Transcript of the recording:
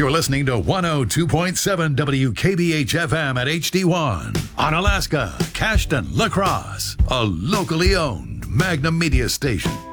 You're listening to 102.7 WKBH FM at HD1 on Alaska, Cashton, La Crosse, a locally owned Magnum Media station.